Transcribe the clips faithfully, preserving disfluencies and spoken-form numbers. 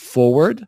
forward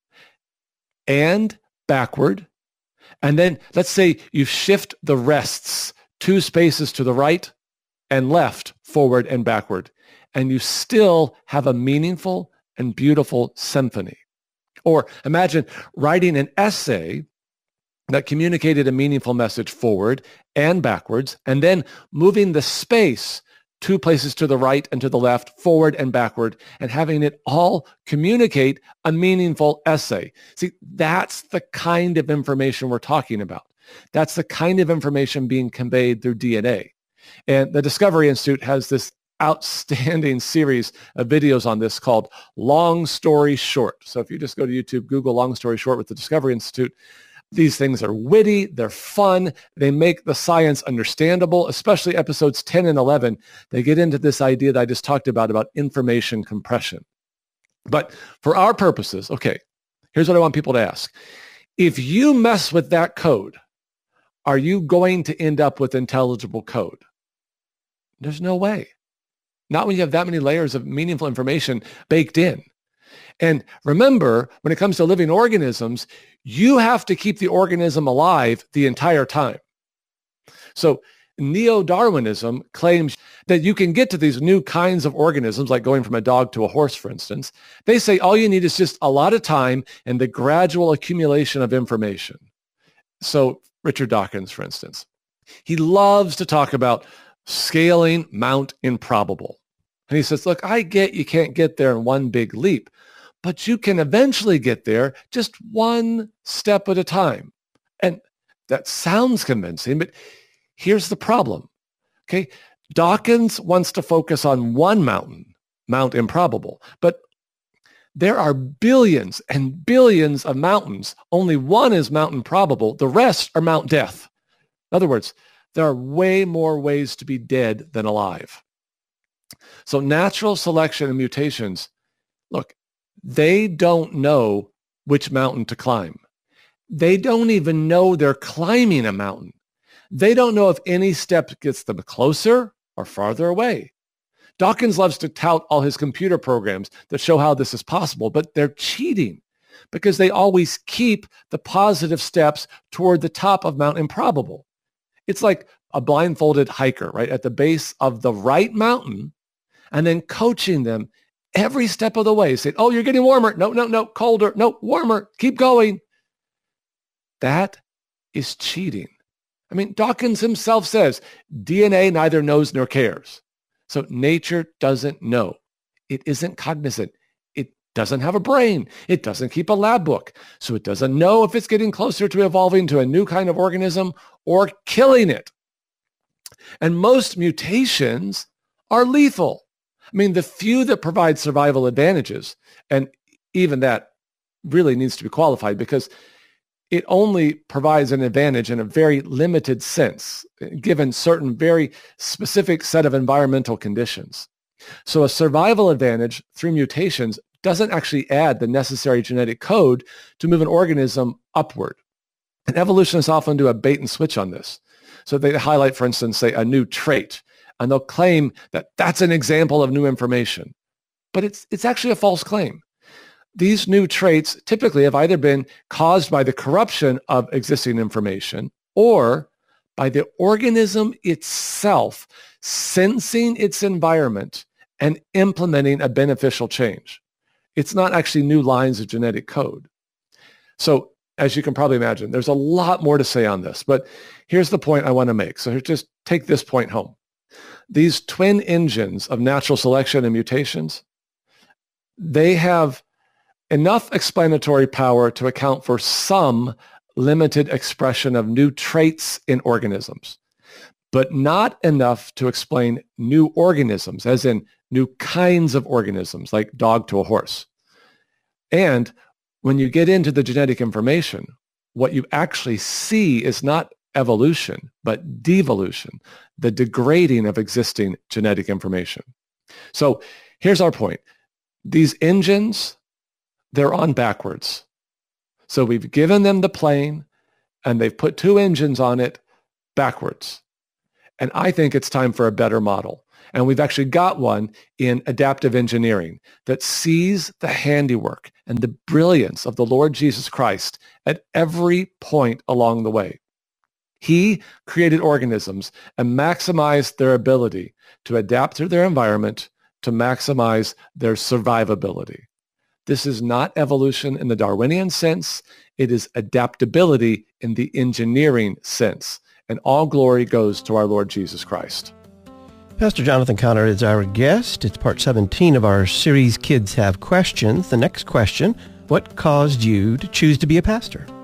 and backward. And then let's say you shift the rests two spaces to the right and left, forward and backward, and you still have a meaningful and beautiful symphony. Or imagine writing an essay that communicated a meaningful message forward and backwards, and then moving the space two places to the right and to the left, forward and backward, and having it all communicate a meaningful essay. See, that's the kind of information we're talking about. That's the kind of information being conveyed through D N A. And the Discovery Institute has this outstanding series of videos on this called Long Story Short. So if you just go to YouTube, Google Long Story Short with the Discovery Institute, these things are witty, they're fun, they make the science understandable, especially episodes ten and eleven. They get into this idea that I just talked about, about information compression. But for our purposes, okay, here's what I want people to ask. If you mess with that code, are you going to end up with intelligible code? There's no way. Not when you have that many layers of meaningful information baked in. And remember, when it comes to living organisms, you have to keep the organism alive the entire time. So neo-Darwinism claims that you can get to these new kinds of organisms, like going from a dog to a horse, for instance. They say all you need is just a lot of time and the gradual accumulation of information. So Richard Dawkins, for instance, he loves to talk about scaling Mount Improbable. And he says, look, I get you can't get there in one big leap, but you can eventually get there just one step at a time. And that sounds convincing, but here's the problem. Okay, Dawkins wants to focus on one mountain, Mount Improbable, but there are billions and billions of mountains. Only one is Mount Improbable. The rest are Mount Death. In other words, there are way more ways to be dead than alive. So natural selection and mutations, look, they don't know which mountain to climb. They don't even know they're climbing a mountain. They don't know if any step gets them closer or farther away. Dawkins loves to tout all his computer programs that show how this is possible, but they're cheating because they always keep the positive steps toward the top of Mount Improbable. It's like a blindfolded hiker, right, at the base of the right mountain, and then coaching them every step of the way, saying, oh, you're getting warmer. No, no, no, colder. No, warmer. Keep going. That is cheating. I mean, Dawkins himself says D N A neither knows nor cares. So nature doesn't know. It isn't cognizant. It doesn't have a brain. It doesn't keep a lab book. So it doesn't know if it's getting closer to evolving to a new kind of organism or killing it. And most mutations are lethal. I mean, the few that provide survival advantages, and even that really needs to be qualified because it only provides an advantage in a very limited sense, given certain very specific set of environmental conditions. So a survival advantage through mutations doesn't actually add the necessary genetic code to move an organism upward. And evolutionists often do a bait and switch on this. So they highlight, for instance, say a new trait, and they'll claim that that's an example of new information. But it's it's actually a false claim. These new traits typically have either been caused by the corruption of existing information or by the organism itself sensing its environment and implementing a beneficial change. It's not actually new lines of genetic code. So as you can probably imagine, there's a lot more to say on this, but here's the point I want to make. So just take this point home. These twin engines of natural selection and mutations, they have enough explanatory power to account for some limited expression of new traits in organisms, but not enough to explain new organisms, as in new kinds of organisms, like dog to a horse. And when you get into the genetic information, what you actually see is not evolution, but devolution, the degrading of existing genetic information. So here's our point. These engines, they're on backwards. So we've given them the plane and they've put two engines on it backwards. And I think it's time for a better model. And we've actually got one in adaptive engineering that sees the handiwork and the brilliance of the Lord Jesus Christ at every point along the way. He created organisms and maximized their ability to adapt to their environment to maximize their survivability. This is not evolution in the Darwinian sense. It is adaptability in the engineering sense. And all glory goes to our Lord Jesus Christ. Pastor Jonathan Conrad is our guest. It's part seventeen of our series, Kids Have Questions. The next question, what caused you to choose to be a pastor?